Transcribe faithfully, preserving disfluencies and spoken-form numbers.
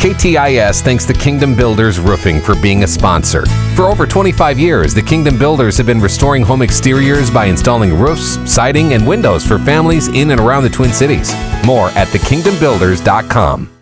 K T I S thanks the Kingdom Builders Roofing for being a sponsor. For over twenty-five years, the Kingdom Builders have been restoring home exteriors by installing roofs, siding, and windows for families in and around the Twin Cities. More at the kingdom builders dot com.